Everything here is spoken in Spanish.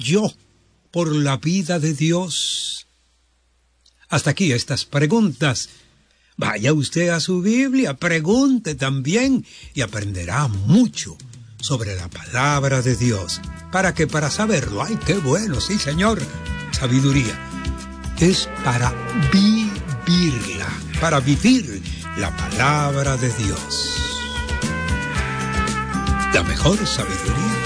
yo por la vida de Dios? Hasta aquí estas preguntas. Vaya usted a su Biblia, pregunte también y aprenderá mucho sobre la palabra de Dios. Para saberlo, ¡ay, qué bueno! Sí, Señor, sabiduría. Es para vivirla, para vivir la palabra de Dios. La mejor sabiduría.